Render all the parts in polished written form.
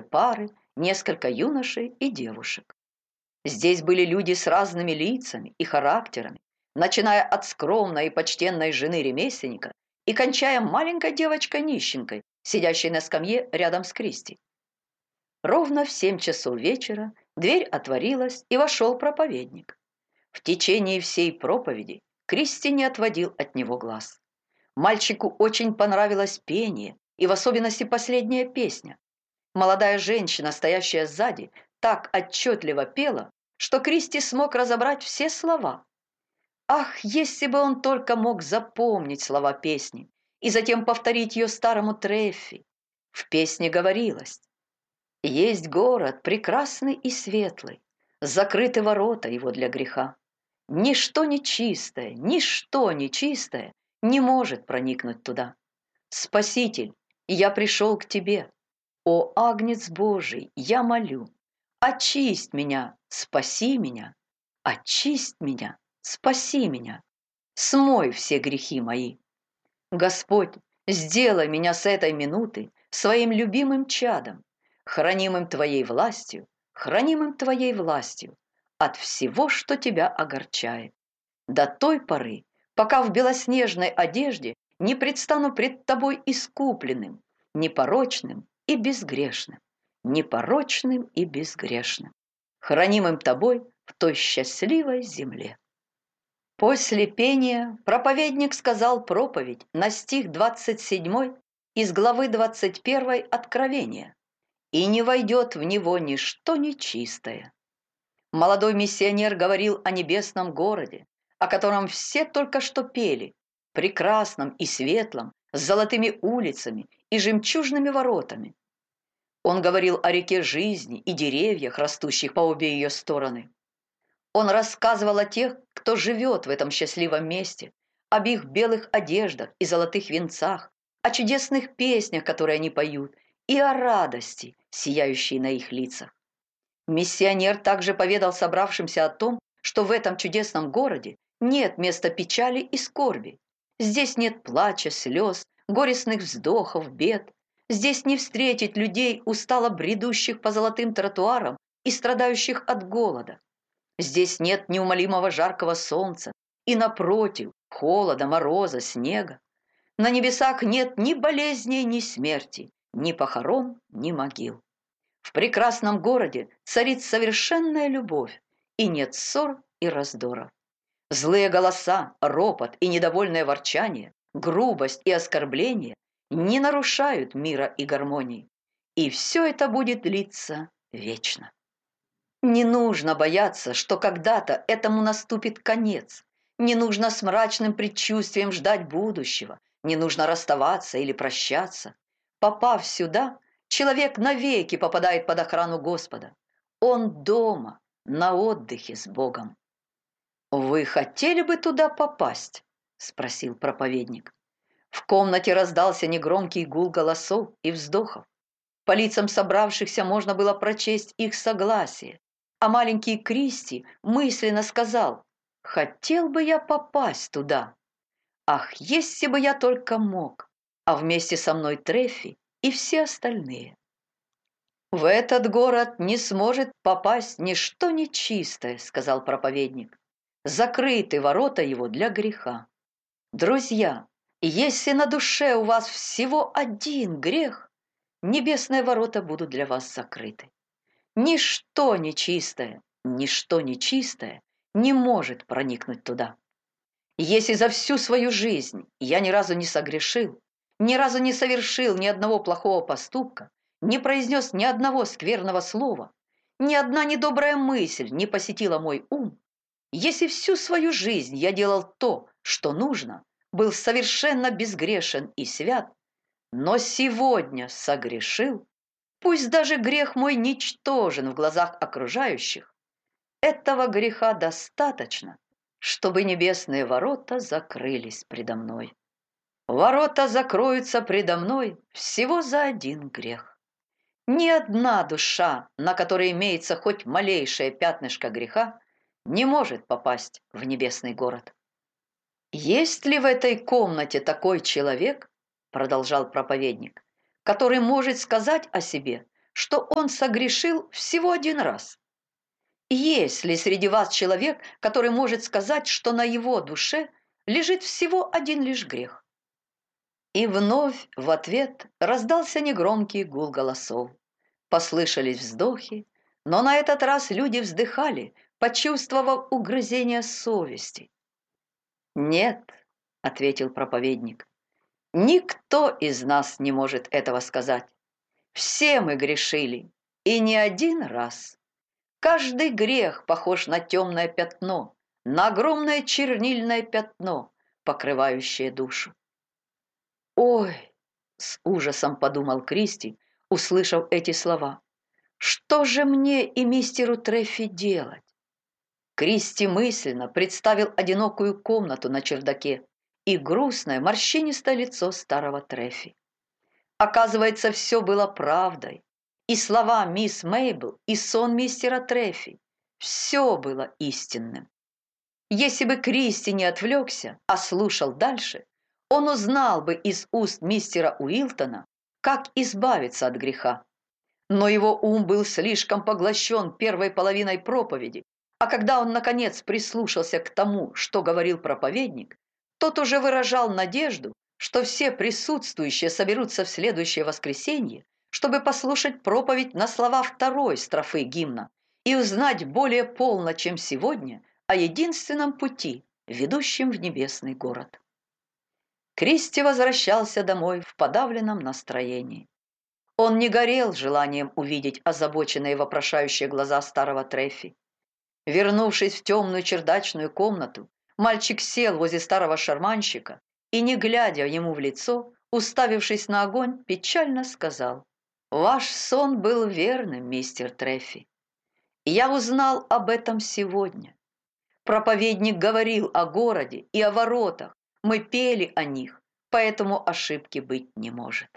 пары, несколько юношей и девушек. Здесь были люди с разными лицами и характерами, начиная от скромной и почтенной жены ремесленника и кончая маленькой девочкой-нищенкой, сидящей на скамье рядом с Кристи. Ровно в 7 часов вечера дверь отворилась, и вошел проповедник. В течение всей проповеди Кристи не отводил от него глаз. Мальчику очень понравилось пение, и в особенности последняя песня. Молодая женщина, стоящая сзади, так отчетливо пела, что Кристи смог разобрать все слова. Ах, если бы он только мог запомнить слова песни и затем повторить ее старому Треффи. В песне говорилось: «Есть город прекрасный и светлый, закрыты ворота его для греха. Ничто нечистое не может проникнуть туда. Спаситель, я пришел к тебе. О, Агнец Божий, я молю, очисть меня, спаси меня, очисть меня, спаси меня, смой все грехи мои. Господь, сделай меня с этой минуты своим любимым чадом, хранимым Твоей властью, от всего, что Тебя огорчает, до той поры, пока в белоснежной одежде не предстану пред Тобой искупленным, непорочным и безгрешным, хранимым Тобой в той счастливой земле». После пения проповедник сказал проповедь на стих 27 из главы 21 Откровения: «И не войдет в него ничто нечистое». Молодой миссионер говорил о небесном городе, о котором все только что пели, прекрасном и светлом, с золотыми улицами и жемчужными воротами. Он говорил о реке жизни и деревьях, растущих по обе ее стороны. Он рассказывал о тех, кто живет в этом счастливом месте, об их белых одеждах и золотых венцах, о чудесных песнях, которые они поют, и о радости, сияющей на их лицах. Миссионер также поведал собравшимся о том, что в этом чудесном городе нет места печали и скорби. Здесь нет плача, слез, горестных вздохов, бед. Здесь не встретить людей, устало бредущих по золотым тротуарам и страдающих от голода. Здесь нет неумолимого жаркого солнца и, напротив, холода, мороза, снега. На небесах нет ни болезней, ни смерти, ни похорон, ни могил. В прекрасном городе царит совершенная любовь, и нет ссор и раздоров. Злые голоса, ропот и недовольное ворчание, грубость и оскорбление не нарушают мира и гармонии. И все это будет длиться вечно. Не нужно бояться, что когда-то этому наступит конец. Не нужно с мрачным предчувствием ждать будущего. Не нужно расставаться или прощаться. Попав сюда, человек навеки попадает под охрану Господа. Он дома, на отдыхе с Богом. «Вы хотели бы туда попасть?» – спросил проповедник. В комнате раздался негромкий гул голосов и вздохов. По лицам собравшихся можно было прочесть их согласие, а маленький Кристи мысленно сказал: «Хотел бы я попасть туда. Ах, если бы я только мог, а вместе со мной Треффи и все остальные». «В этот город не сможет попасть ничто нечистое», — сказал проповедник. «Закрыты ворота его для греха. Друзья, если на душе у вас всего один грех, небесные ворота будут для вас закрыты. Ничто нечистое не может проникнуть туда. Если за всю свою жизнь я ни разу не согрешил, ни разу не совершил ни одного плохого поступка, не произнес ни одного скверного слова, ни одна недобрая мысль не посетила мой ум, если всю свою жизнь я делал то, что нужно, был совершенно безгрешен и свят, но сегодня согрешил, пусть даже грех мой ничтожен в глазах окружающих, этого греха достаточно, чтобы небесные ворота закрылись предо мной. Ворота закроются предо мной всего за один грех. Ни одна душа, на которой имеется хоть малейшее пятнышко греха, не может попасть в небесный город. «Есть ли в этой комнате такой человек, — продолжал проповедник, — который может сказать о себе, что он согрешил всего один раз? Есть ли среди вас человек, который может сказать, что на его душе лежит всего один лишь грех? И вновь в ответ раздался негромкий гул голосов. Послышались вздохи, но на этот раз люди вздыхали, почувствовав угрызение совести. «Нет», — ответил проповедник, — «никто из нас не может этого сказать. Все мы грешили, и не один раз. Каждый грех похож на темное пятно, на огромное чернильное пятно, покрывающее душу». «Ой!» — с ужасом подумал Кристи, услышав эти слова. «Что же мне и мистеру Треффи делать?» Кристи мысленно представил одинокую комнату на чердаке и грустное морщинистое лицо старого Треффи. Оказывается, все было правдой. И слова мисс Мейбл, и сон мистера Треффи. Все было истинным. Если бы Кристи не отвлекся, а слушал дальше, он узнал бы из уст мистера Уилтона, как избавиться от греха. Но его ум был слишком поглощен первой половиной проповеди, а когда он, наконец, прислушался к тому, что говорил проповедник, тот уже выражал надежду, что все присутствующие соберутся в следующее воскресенье, чтобы послушать проповедь на слова второй строфы гимна и узнать более полно, чем сегодня, о единственном пути, ведущем в небесный город. Кристи возвращался домой в подавленном настроении. Он не горел желанием увидеть озабоченные вопрошающие глаза старого Треффи. Вернувшись в темную чердачную комнату, мальчик сел возле старого шарманщика и, не глядя ему в лицо, уставившись на огонь, печально сказал: «Ваш сон был верным, мистер Треффи. Я узнал об этом сегодня. Проповедник говорил о городе и о воротах, мы пели о них, поэтому ошибки быть не может».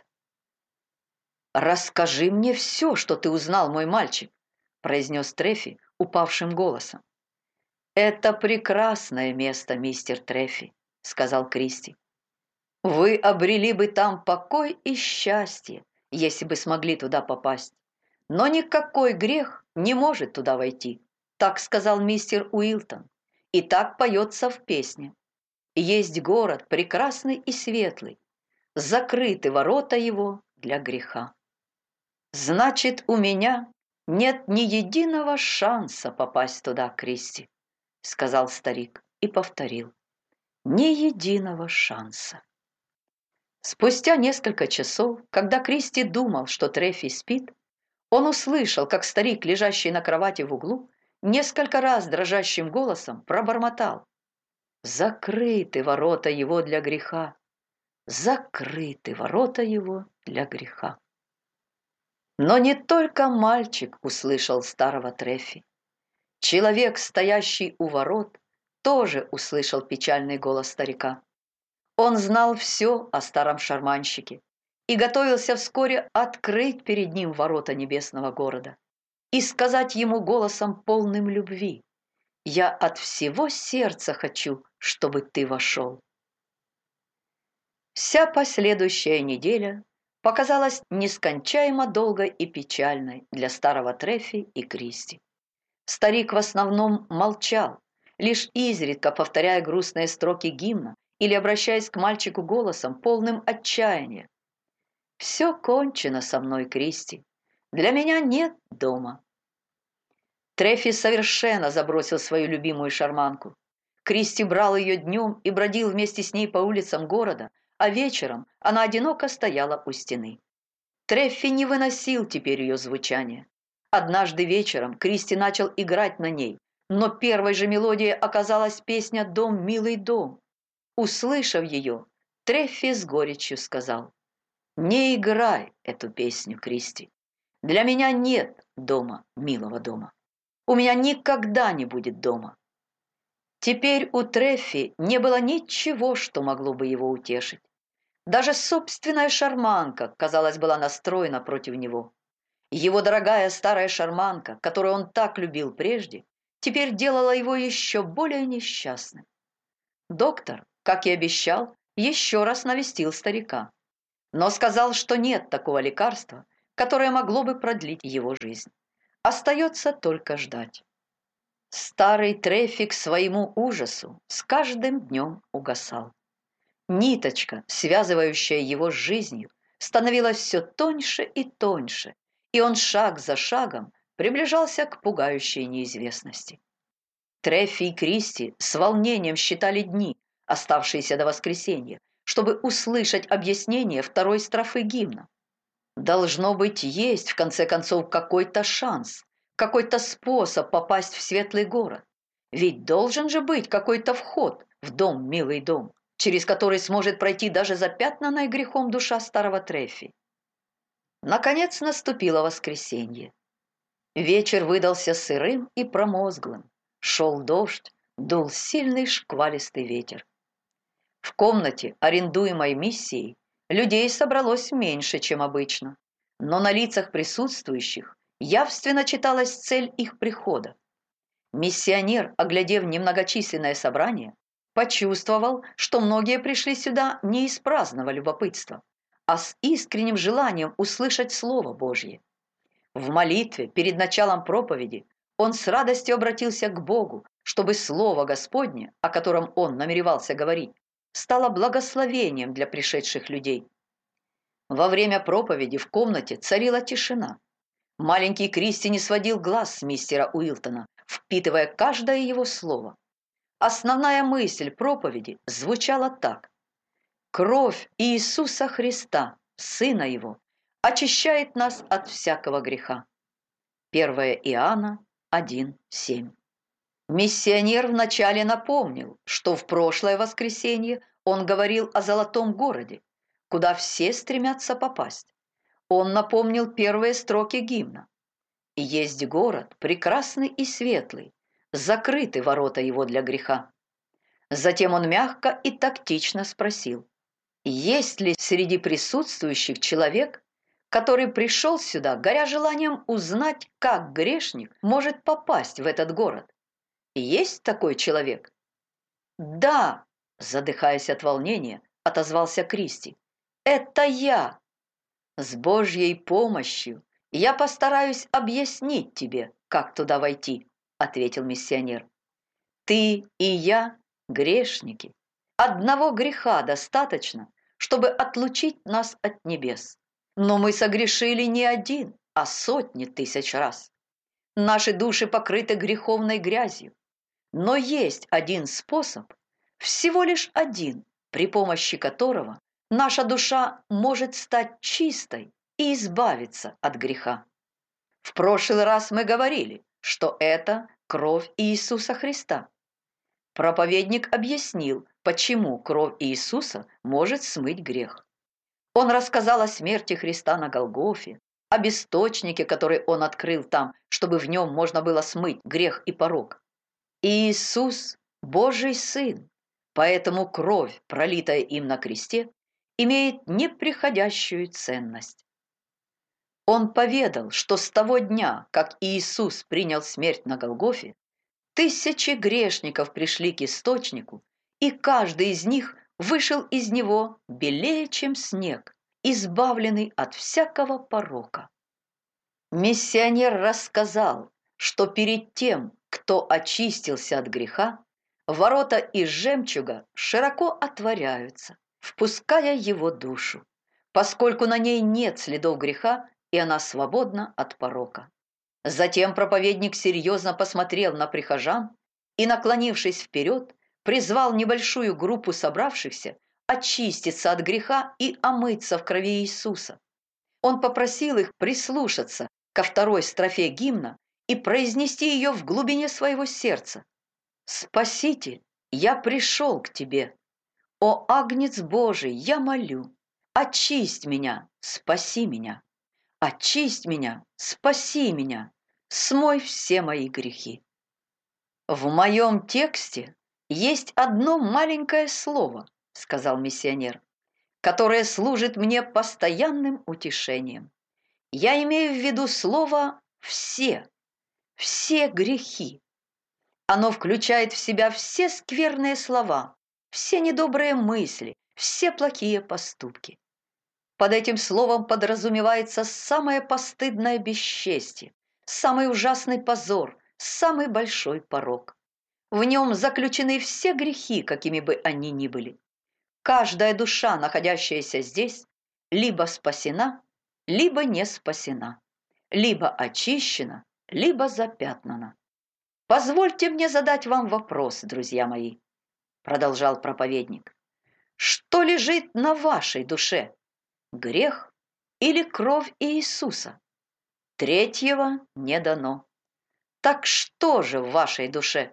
«Расскажи мне все, что ты узнал, мой мальчик», — произнес Треффи упавшим голосом. «Это прекрасное место, мистер Треффи», — сказал Кристи. «Вы обрели бы там покой и счастье, если бы смогли туда попасть. Но никакой грех не может туда войти», — так сказал мистер Уилтон. И так поется в песне. «Есть город прекрасный и светлый, закрыты ворота его для греха». «Значит, у меня нет ни единого шанса попасть туда, Кристи», — сказал старик и повторил: «ни единого шанса». Спустя несколько часов, когда Кристи думал, что Треффи спит, он услышал, как старик, лежащий на кровати в углу, несколько раз дрожащим голосом пробормотал: «Закрыты ворота его для греха, закрыты ворота его для греха». Но не только мальчик услышал старого Треффи. Человек, стоящий у ворот, тоже услышал печальный голос старика. Он знал все о старом шарманщике и готовился вскоре открыть перед ним ворота небесного города и сказать ему голосом, полным любви: «Я от всего сердца хочу, чтобы ты вошел». Вся последующая неделя показалась нескончаемо долгой и печальной для старого Треффи и Кристи. Старик в основном молчал, лишь изредка повторяя грустные строки гимна или обращаясь к мальчику голосом, полным отчаяния: «Все кончено со мной, Кристи. Для меня нет дома». Треффи совершенно забросил свою любимую шарманку. Кристи брал ее днем и бродил вместе с ней по улицам города, а вечером она одиноко стояла у стены. Треффи не выносил теперь ее звучания. Однажды вечером Кристи начал играть на ней, но первой же мелодией оказалась песня «Дом, милый дом». Услышав ее, Треффи с горечью сказал: «Не играй эту песню, Кристи. Для меня нет дома, милого дома. У меня никогда не будет дома». Теперь у Треффи не было ничего, что могло бы его утешить. Даже собственная шарманка, казалось, была настроена против него. Его дорогая старая шарманка, которую он так любил прежде, теперь делала его еще более несчастным. Доктор, как и обещал, еще раз навестил старика, но сказал, что нет такого лекарства, которое могло бы продлить его жизнь. Остается только ждать. Старый Трефи к своему ужасу с каждым днем угасал. Ниточка, связывающая его с жизнью, становилась все тоньше и тоньше, и он шаг за шагом приближался к пугающей неизвестности. Трефи и Кристи с волнением считали дни, оставшиеся до воскресенья, чтобы услышать объяснение второй строфы гимна. Должно быть, есть, в конце концов, какой-то шанс, какой-то способ попасть в светлый город. Ведь должен же быть какой-то вход в дом, милый дом, через который сможет пройти даже запятнанная грехом душа старого Трефи. Наконец наступило воскресенье. Вечер выдался сырым и промозглым. Шел дождь, дул сильный шквалистый ветер. В комнате, арендуемой миссией, людей собралось меньше, чем обычно, но на лицах присутствующих явственно читалась цель их прихода. Миссионер, оглядев немногочисленное собрание, почувствовал, что многие пришли сюда не из праздного любопытства, а с искренним желанием услышать Слово Божье. В молитве перед началом проповеди он с радостью обратился к Богу, чтобы Слово Господне, о котором он намеревался говорить, стало благословением для пришедших людей. Во время проповеди в комнате царила тишина. Маленький Кристи не сводил глаз с мистера Уилтона, впитывая каждое его слово. Основная мысль проповеди звучала так: «Кровь Иисуса Христа, Сына Его, очищает нас от всякого греха». 1 Иоанна 1:7. Миссионер вначале напомнил, что в прошлое воскресенье он говорил о золотом городе, куда все стремятся попасть. Он напомнил первые строки гимна. «Есть город, прекрасный и светлый, закрыты ворота его для греха». Затем он мягко и тактично спросил: есть ли среди присутствующих человек, который пришел сюда, горя желанием узнать, как грешник может попасть в этот город? Есть такой человек? «Да», — задыхаясь от волнения, отозвался Кристи. «Это я. С Божьей помощью я постараюсь объяснить тебе, как туда войти», — ответил миссионер. «Ты и я грешники. Одного греха достаточно, чтобы отлучить нас от небес. Но мы согрешили не один, а сотни тысяч раз. Наши души покрыты греховной грязью. Но есть один способ, всего лишь один, при помощи которого наша душа может стать чистой и избавиться от греха. В прошлый раз мы говорили, что это кровь Иисуса Христа. Проповедник объяснил, почему кровь Иисуса может смыть грех. Он рассказал о смерти Христа на Голгофе, об источнике, который он открыл там, чтобы в нем можно было смыть грех и порок. Иисус – Божий Сын, поэтому кровь, пролитая им на кресте, имеет неприходящую ценность. Он поведал, что с того дня, как Иисус принял смерть на Голгофе, тысячи грешников пришли к источнику, и каждый из них вышел из него белее, чем снег, избавленный от всякого порока. Миссионер рассказал, что перед тем, кто очистился от греха, ворота из жемчуга широко отворяются, впуская его душу, поскольку на ней нет следов греха, и она свободна от порока. Затем проповедник серьезно посмотрел на прихожан и, наклонившись вперед, призвал небольшую группу собравшихся очиститься от греха и омыться в крови Иисуса. Он попросил их прислушаться ко второй строфе гимна и произнести ее в глубине своего сердца. «Спаситель, я пришел к тебе. О, Агнец Божий, я молю, очисть меня, спаси меня. Очисть меня, спаси меня, смой все мои грехи». «В моем тексте есть одно маленькое слово, — сказал миссионер, — которое служит мне постоянным утешением. Я имею в виду слово «все», все грехи. Оно включает в себя все скверные слова, все недобрые мысли, все плохие поступки. Под этим словом подразумевается самое постыдное бесчестие, самый ужасный позор, самый большой порок. В нем заключены все грехи, какими бы они ни были. Каждая душа, находящаяся здесь, либо спасена, либо не спасена, либо очищена, либо запятнана. «Позвольте мне задать вам вопрос, друзья мои», — продолжал проповедник. «Что лежит на вашей душе? Грех или кровь Иисуса? Третьего не дано. Так что же в вашей душе?»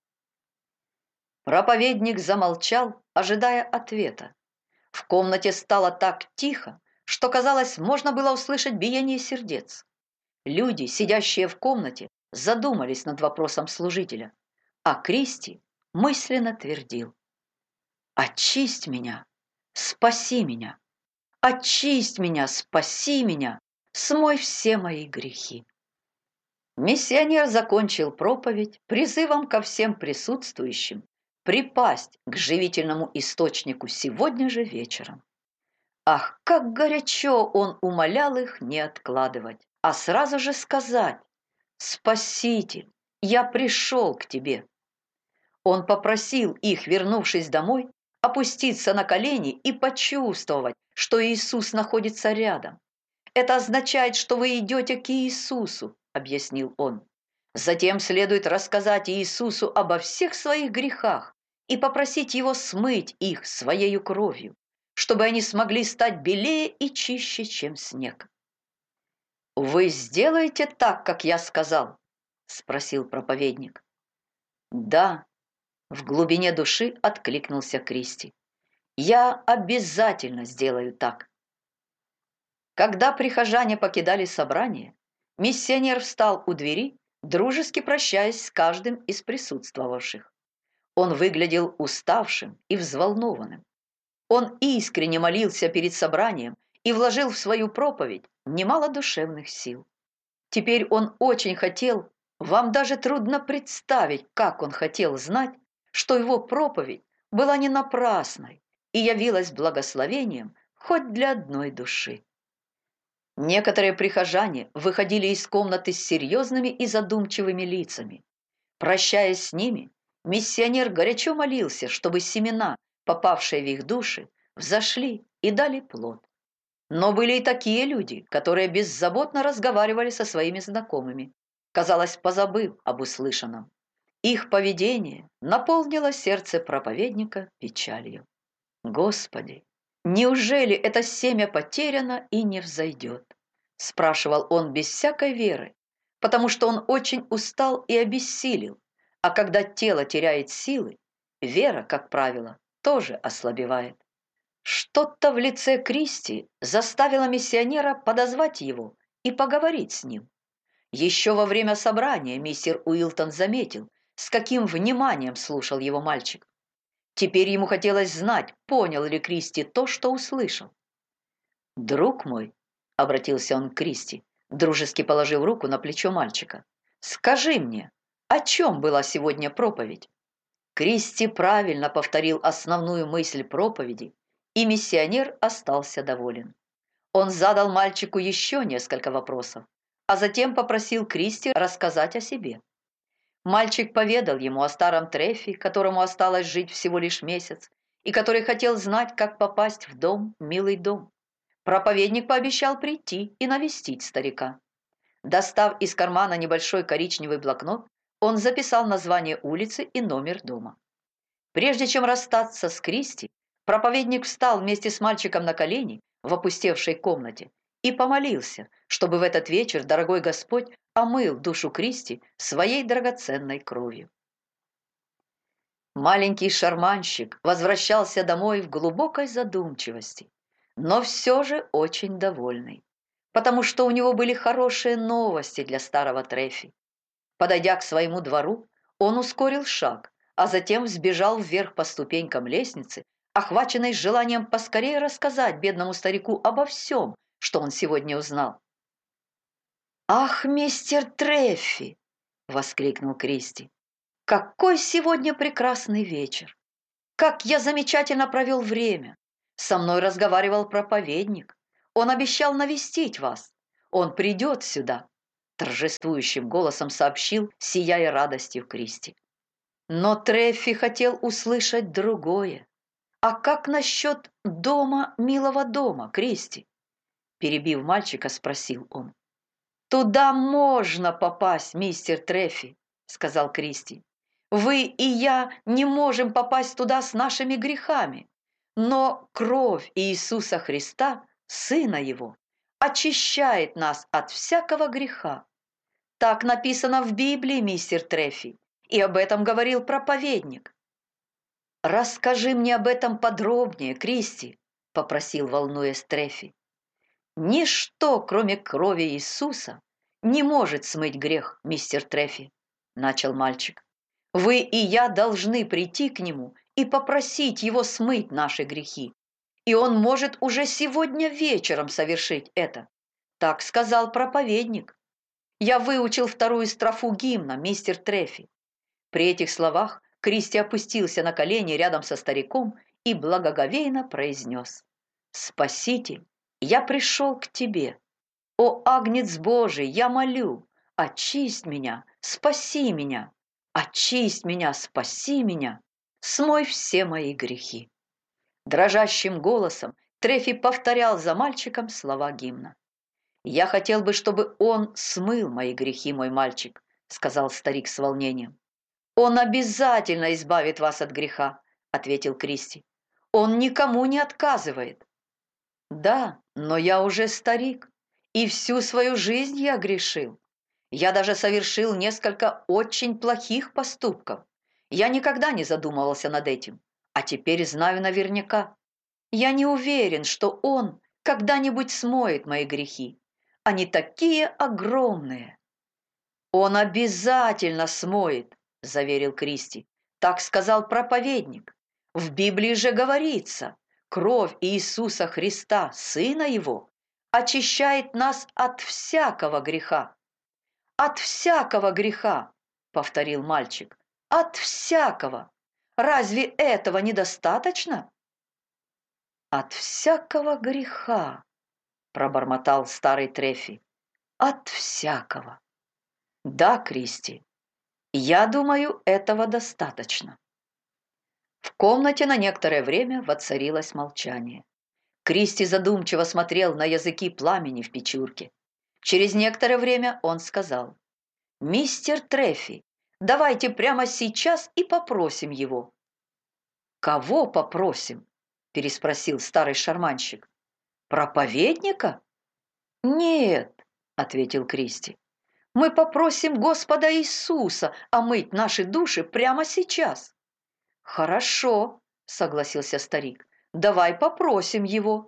Проповедник замолчал, ожидая ответа. В комнате стало так тихо, что, казалось, можно было услышать биение сердец. Люди, сидящие в комнате, задумались над вопросом служителя, а Кристи мысленно твердил: «Очисть меня, спаси меня, очисть меня, спаси меня, смой все мои грехи». Миссионер закончил проповедь призывом ко всем присутствующим припасть к живительному источнику сегодня же вечером. Ах, как горячо он умолял их не откладывать, а сразу же сказать: «Спаситель, я пришел к тебе». Он попросил их, вернувшись домой, опуститься на колени и почувствовать, что Иисус находится рядом. «Это означает, что вы идете к Иисусу», — объяснил он. «Затем следует рассказать Иисусу обо всех своих грехах и попросить Его смыть их своею кровью, чтобы они смогли стать белее и чище, чем снег». «Вы сделаете так, как я сказал?» — спросил проповедник. «Да», — в глубине души откликнулся Кристи. «Я обязательно сделаю так». Когда прихожане покидали собрание, миссионер встал у двери, дружески прощаясь с каждым из присутствовавших. Он выглядел уставшим и взволнованным. Он искренне молился перед собранием и вложил в свою проповедь немало душевных сил. Теперь он очень хотел, вам даже трудно представить, как он хотел знать, что его проповедь была не напрасной и явилась благословением хоть для одной души. Некоторые прихожане выходили из комнаты с серьезными и задумчивыми лицами. Прощаясь с ними, миссионер горячо молился, чтобы семена, попавшие в их души, взошли и дали плод. Но были и такие люди, которые беззаботно разговаривали со своими знакомыми, казалось, позабыв об услышанном. Их поведение наполнило сердце проповедника печалью. «Господи, неужели это семя потеряно и не взойдет?» — спрашивал он без всякой веры, потому что он очень устал и обессилел, а когда тело теряет силы, вера, как правило, тоже ослабевает. Что-то в лице Кристи заставило миссионера подозвать его и поговорить с ним. Еще во время собрания мистер Уилтон заметил, с каким вниманием слушал его мальчик. Теперь ему хотелось знать, понял ли Кристи то, что услышал. «Друг мой», — обратился он к Кристи, дружески положив руку на плечо мальчика, «скажи мне, о чем была сегодня проповедь?» Кристи правильно повторил основную мысль проповеди, и миссионер остался доволен. Он задал мальчику еще несколько вопросов, а затем попросил Кристи рассказать о себе. Мальчик поведал ему о старом Трефи, которому осталось жить всего лишь месяц, и который хотел знать, как попасть в дом, милый дом. Проповедник пообещал прийти и навестить старика. Достав из кармана небольшой коричневый блокнот, он записал название улицы и номер дома. Прежде чем расстаться с Кристи, проповедник встал вместе с мальчиком на колени в опустевшей комнате и помолился, чтобы в этот вечер дорогой Господь омыл душу Кристи своей драгоценной кровью. Маленький шарманщик возвращался домой в глубокой задумчивости, но все же очень довольный, потому что у него были хорошие новости для старого Трефи. Подойдя к своему двору, он ускорил шаг, а затем взбежал вверх по ступенькам лестницы, охваченный желанием поскорее рассказать бедному старику обо всем, что он сегодня узнал. «Ах, мистер Трефи!» — воскликнул Кристи. «Какой сегодня прекрасный вечер! Как я замечательно провел время! Со мной разговаривал проповедник. Он обещал навестить вас. Он придет сюда», – торжествующим голосом сообщил, сияя радостью Кристи. Но Треффи хотел услышать другое. «А как насчет дома, милого дома, Кристи?» Перебив мальчика, спросил он. «Туда можно попасть, мистер Треффи», – сказал Кристи. «Вы и я не можем попасть туда с нашими грехами, но кровь Иисуса Христа, Сына Его, очищает нас от всякого греха. Так написано в Библии, мистер Треффи, и об этом говорил проповедник». «Расскажи мне об этом подробнее, Кристи», – попросил, волнуясь, Треффи. «Ничто, кроме крови Иисуса, не может смыть грех, мистер Треффи», – начал мальчик. «Вы и я должны прийти к Нему и попросить Его смыть наши грехи. И Он может уже сегодня вечером совершить это. Так сказал проповедник. Я выучил вторую строфу гимна, мистер Треффи». При этих словах Кристи опустился на колени рядом со стариком и благоговейно произнес: «Спаситель, я пришел к тебе. О, Агнец Божий, я молю, очисть меня, спаси меня, очисть меня, спаси меня, смой все мои грехи». Дрожащим голосом Трефи повторял за мальчиком слова гимна. «Я хотел бы, чтобы он смыл мои грехи, мой мальчик», — сказал старик с волнением. «Он обязательно избавит вас от греха», — ответил Кристи. «Он никому не отказывает». «Да, но я уже старик, и всю свою жизнь я грешил. Я даже совершил несколько очень плохих поступков. Я никогда не задумывался над этим, а теперь знаю наверняка. Я не уверен, что он когда-нибудь смоет мои грехи. Они такие огромные». «Он обязательно смоет», – заверил Кристи. «Так сказал проповедник. В Библии же говорится, кровь Иисуса Христа, Сына Его, очищает нас от всякого греха». «От всякого греха», – повторил мальчик. «От всякого. Разве этого недостаточно?» «От всякого греха», – пробормотал старый Трефи. «От всякого». «Да, Кристи, я думаю, этого достаточно». В комнате на некоторое время воцарилось молчание. Кристи задумчиво смотрел на языки пламени в печурке. Через некоторое время он сказал: «Мистер Трефи, давайте прямо сейчас и попросим его». «Кого попросим?» – переспросил старый шарманщик. «Проповедника?» «Нет», – ответил Кристи. «Мы попросим Господа Иисуса омыть наши души прямо сейчас». «Хорошо», – согласился старик. «Давай попросим его».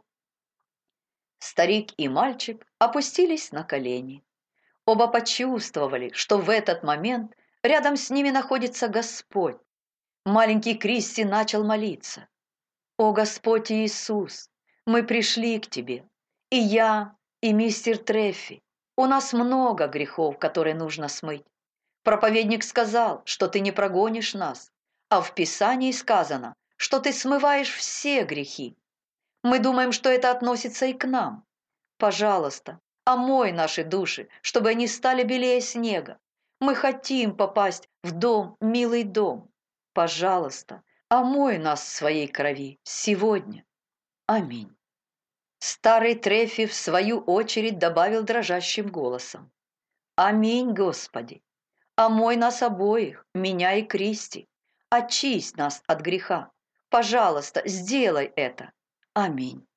Старик и мальчик опустились на колени. Оба почувствовали, что в этот момент рядом с ними находится Господь. Маленький Кристи начал молиться. «О Господь Иисус, мы пришли к Тебе, и я, и мистер Треффи. У нас много грехов, которые нужно смыть. Проповедник сказал, что Ты не прогонишь нас, а в Писании сказано, что Ты смываешь все грехи. Мы думаем, что это относится и к нам. Пожалуйста, омой наши души, чтобы они стали белее снега. Мы хотим попасть в дом, милый дом. Пожалуйста, омой нас в своей крови сегодня. Аминь». Старый Трефи в свою очередь добавил дрожащим голосом: «Аминь, Господи! Омой нас обоих, меня и Кристи. Очисть нас от греха. Пожалуйста, сделай это. Аминь».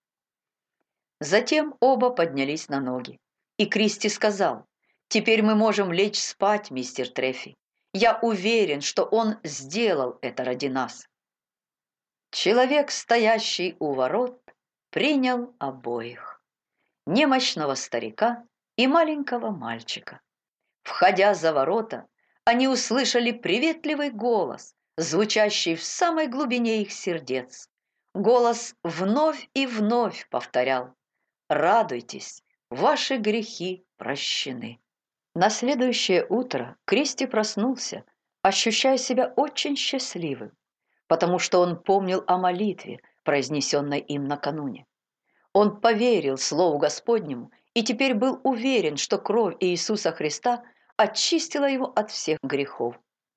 Затем оба поднялись на ноги, и Кристи сказал: «Теперь мы можем лечь спать, мистер Трефи. Я уверен, что он сделал это ради нас». Человек, стоящий у ворот, принял обоих: немощного старика и маленького мальчика. Входя за ворота, они услышали приветливый голос, звучащий в самой глубине их сердец. Голос вновь и вновь повторял: «Радуйтесь, ваши грехи прощены». На следующее утро Кристи проснулся, ощущая себя очень счастливым, потому что он помнил о молитве, произнесенной им накануне. Он поверил Слову Господнему и теперь был уверен, что кровь Иисуса Христа очистила его от всех грехов.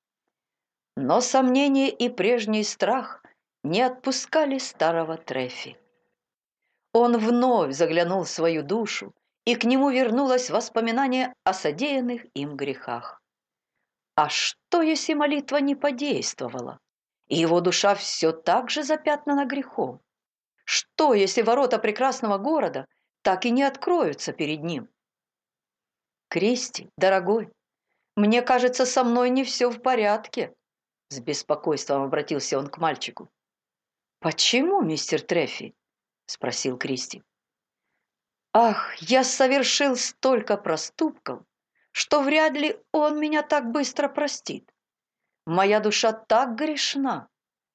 Но сомнение и прежний страх не отпускали старого Трефи. Он вновь заглянул в свою душу, и к нему вернулось воспоминание о содеянных им грехах. А что, если молитва не подействовала, и его душа все так же запятнана грехом? Что, если ворота прекрасного города так и не откроются перед ним? «Кристи, дорогой, мне кажется, со мной не все в порядке», — с беспокойством обратился он к мальчику. «Почему, мистер Трефи?» — спросил Кристи. «Ах, я совершил столько проступков, что вряд ли он меня так быстро простит. Моя душа так грешна».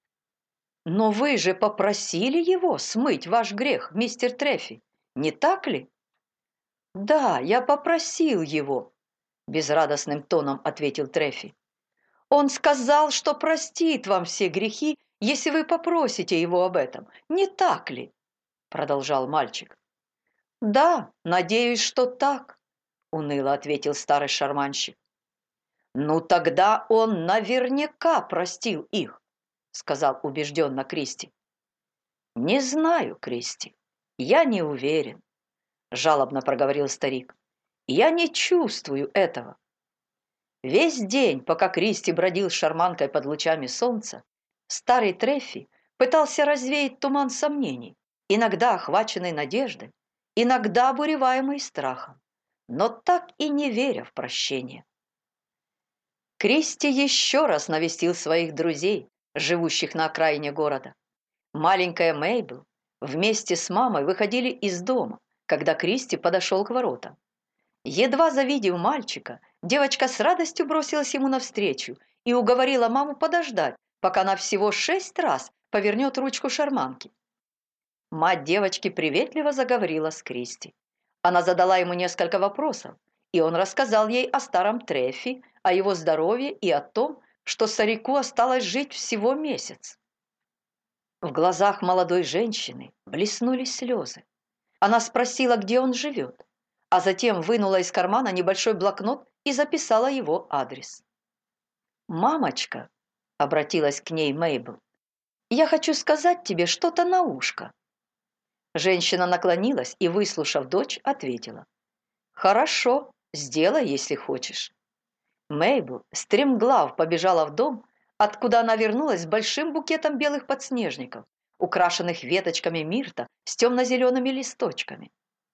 «Но вы же попросили его смыть ваш грех, мистер Трефи, не так ли?» «Да, я попросил его», — безрадостным тоном ответил Трефи. «Он сказал, что простит вам все грехи, если вы попросите его об этом, не так ли?» — продолжал мальчик. «Да, надеюсь, что так», — уныло ответил старый шарманщик. «Ну тогда он наверняка простил их», — сказал убежденно Кристи. «Не знаю, Кристи, я не уверен», — жалобно проговорил старик. «Я не чувствую этого». Весь день, пока Кристи бродил с шарманкой под лучами солнца, старый Трефи пытался развеять туман сомнений, иногда охваченный надеждой, иногда обуреваемый страхом, но так и не веря в прощение. Кристи еще раз навестил своих друзей, живущих на окраине города. Маленькая Мейбл вместе с мамой выходили из дома, когда Кристи подошел к воротам. Едва завидев мальчика, девочка с радостью бросилась ему навстречу и уговорила маму подождать, пока она всего 6 раз повернет ручку шарманки. Мать девочки приветливо заговорила с Кристи. Она задала ему несколько вопросов, и он рассказал ей о старом Трефи, о его здоровье и о том, что старику осталось жить всего месяц. В глазах молодой женщины блеснули слезы. Она спросила, где он живет, а затем вынула из кармана небольшой блокнот и записала его адрес. «Мамочка», — обратилась к ней Мейбл, — «я хочу сказать тебе что-то на ушко». Женщина наклонилась и, выслушав дочь, ответила: «Хорошо, сделай, если хочешь». Мейбл стремглав побежала в дом, откуда она вернулась с большим букетом белых подснежников, украшенных веточками мирта с темно-зелеными листочками.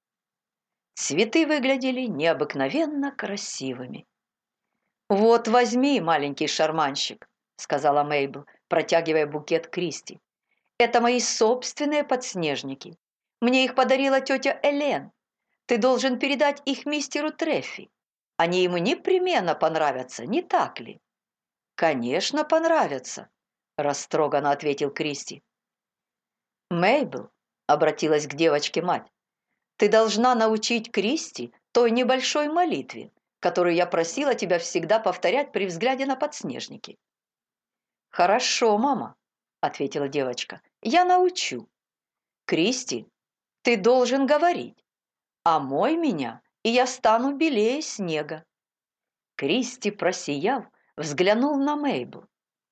Цветы выглядели необыкновенно красивыми. «Вот возьми, маленький шарманщик», — сказала Мейбл, протягивая букет Кристи. «Это мои собственные подснежники. Мне их подарила тетя Элен. Ты должен передать их мистеру Трефи. Они ему непременно понравятся, не так ли?» «Конечно, понравятся», — растроганно ответил Кристи. «Мейбл», — обратилась к девочке мать, — «ты должна научить Кристи той небольшой молитве, которую я просила тебя всегда повторять при взгляде на подснежники». «Хорошо, мама», — ответила девочка, — «я научу. Кристи, ты должен говорить: омой меня, и я стану белее снега». Кристи, просияв, взглянул на Мейбл.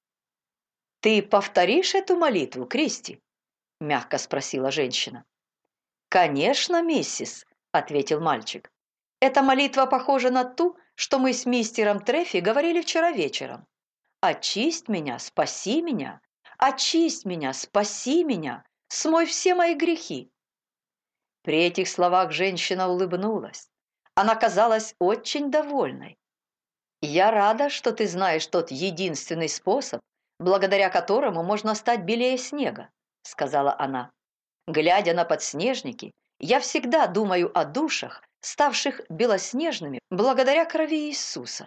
«Ты повторишь эту молитву, Кристи?» — мягко спросила женщина. «Конечно, миссис», — ответил мальчик. «Эта молитва похожа на ту, что мы с мистером Трефи говорили вчера вечером. Очисть меня, спаси меня, очисть меня, спаси меня, смой все мои грехи». При этих словах женщина улыбнулась. Она казалась очень довольной. «Я рада, что ты знаешь тот единственный способ, благодаря которому можно стать белее снега», — сказала она. «Глядя на подснежники, я всегда думаю о душах, ставших белоснежными благодаря крови Иисуса».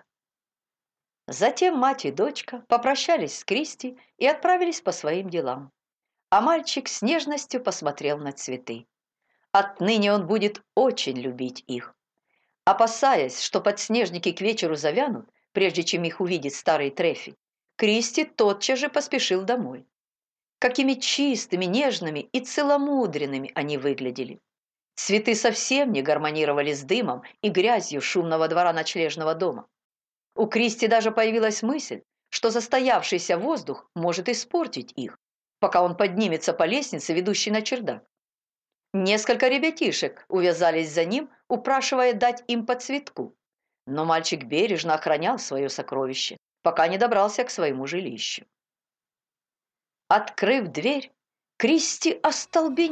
Затем мать и дочка попрощались с Кристи и отправились по своим делам. А мальчик с нежностью посмотрел на цветы. Отныне он будет очень любить их. Опасаясь, что подснежники к вечеру завянут, прежде чем их увидит старый Трефи, Кристи тотчас же поспешил домой. Какими чистыми, нежными и целомудренными они выглядели. Цветы совсем не гармонировали с дымом и грязью шумного двора ночлежного дома. У Кристи даже появилась мысль, что застоявшийся воздух может испортить их, пока он поднимется по лестнице, ведущей на чердак. Несколько ребятишек увязались за ним, упрашивая дать им по цветку, но мальчик бережно охранял свое сокровище, пока не добрался к своему жилищу. Открыв дверь, Кристи остолбенела.